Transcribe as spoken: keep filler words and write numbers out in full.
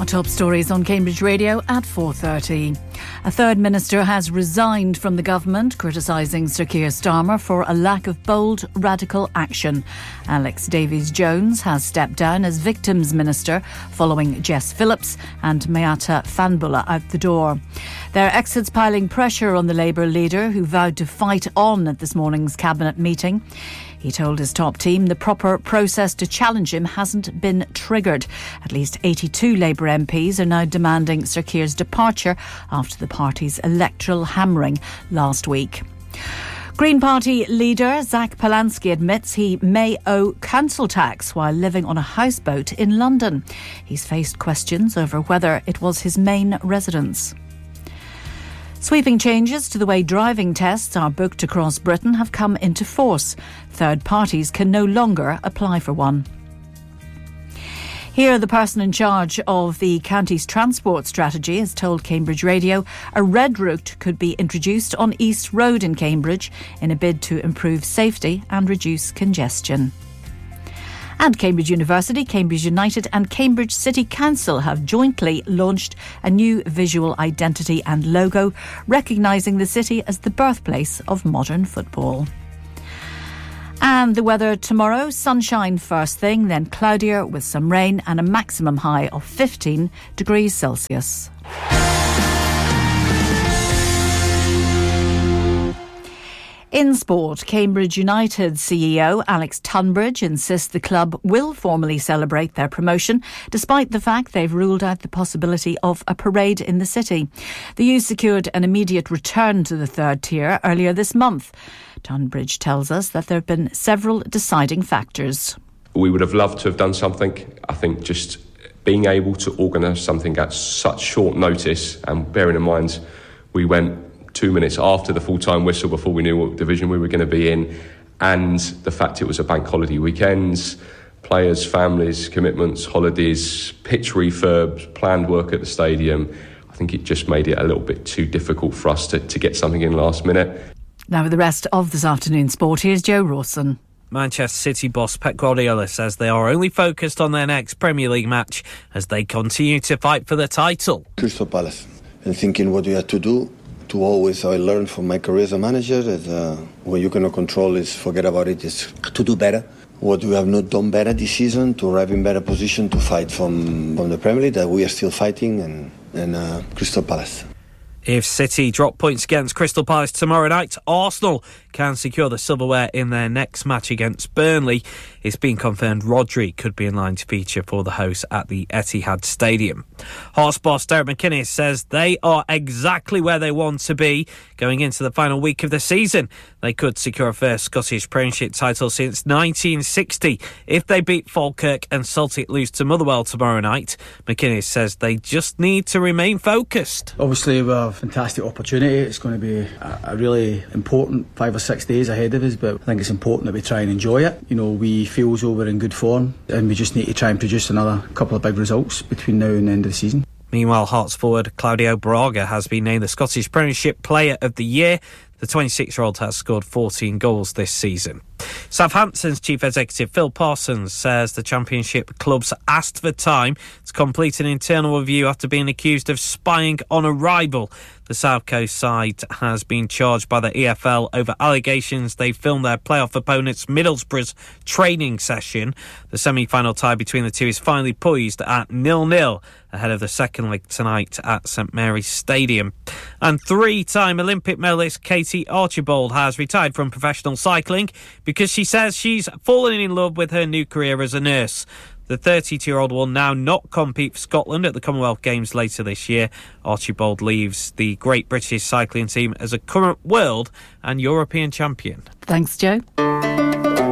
top stories on Cambridge Radio at four thirty. A third minister has resigned from the government, criticising Sir Keir Starmer for a lack of bold, radical action. Alex Davies-Jones has stepped down as Victims Minister, following Jess Phillips and Mayata Fanbulla out the door. Their exits piling pressure on the Labour leader, who vowed to fight on at this morning's cabinet meeting. He told his top team the proper process to challenge him hasn't been triggered. At least eighty-two Labour M Ps are now demanding Sir Keir's departure after the party's electoral hammering last week. Green Party leader Zach Polansky admits he may owe council tax while living on a houseboat in London. He's faced questions over whether it was his main residence. Sweeping changes to the way driving tests are booked across Britain have come into force. Third parties can no longer apply for one. Here, the person in charge of the county's transport strategy has told Cambridge Radio a red route could be introduced on East Road in Cambridge in a bid to improve safety and reduce congestion. And Cambridge University, Cambridge United and Cambridge City Council have jointly launched a new visual identity and logo, recognising the city as the birthplace of modern football. And the weather tomorrow, sunshine first thing, then cloudier with some rain and a maximum high of fifteen degrees Celsius. In sport, Cambridge United C E O Alex Tunbridge insists the club will formally celebrate their promotion, despite the fact they've ruled out the possibility of a parade in the city. The U secured an immediate return to the third tier earlier this month. Tunbridge tells us that there have been several deciding factors. We would have loved to have done something. I think just being able to organise something at such short notice, and bearing in mind we went two minutes after the full-time whistle before we knew what division we were going to be in, and the fact it was a bank holiday weekend, players, families, commitments, holidays, pitch refurbs, planned work at the stadium. I think it just made it a little bit too difficult for us to, to get something in last minute. Now with the rest of this afternoon's sport, here's Joe Rawson. Manchester City boss Pep Guardiola says they are only focused on their next Premier League match as they continue to fight for the title. Crystal Palace, and thinking what we have to do. To always, I learned from my career as a manager that uh, what you cannot control is forget about it, is to do better. What we have not done better this season, to arrive in better position to fight from, from the Premier League, that we are still fighting, and, and uh, Crystal Palace. If City drop points against Crystal Palace tomorrow night, Arsenal can secure the silverware in their next match against Burnley. It's been confirmed Rodri could be in line to feature for the hosts at the Etihad Stadium. Hearts boss Derek McInnes says they are exactly where they want to be going into the final week of the season. They could secure a first Scottish Premiership title since nineteen sixty if they beat Falkirk and Celtic lose to Motherwell tomorrow night. McInnes says they just need to remain focused. Obviously, we have a fantastic opportunity. It's going to be a, a really important five or six days ahead of us, but I think it's important that we try and enjoy it. You know, we feel as though we're in good form, and we just need to try and produce another couple of big results between now and the end of the season. Meanwhile, Hearts forward Claudio Braga has been named the Scottish Premiership Player of the Year. The twenty-six-year-old has scored fourteen goals this season. Southampton's chief executive Phil Parsons says the Championship clubs asked for time to complete an internal review after being accused of spying on a rival. The South Coast side has been charged by the E F L over allegations they filmed their playoff opponents Middlesbrough's training session. The semi-final tie between the two is finally poised at nil-nil ahead of the second leg tonight at St Mary's Stadium. And three-time Olympic medalist Katie Archibald has retired from professional cycling because she says she's fallen in love with her new career as a nurse. The thirty-two-year-old will now not compete for Scotland at the Commonwealth Games later this year. Archibald leaves the Great British Cycling Team as a current world and European champion. Thanks, Joe.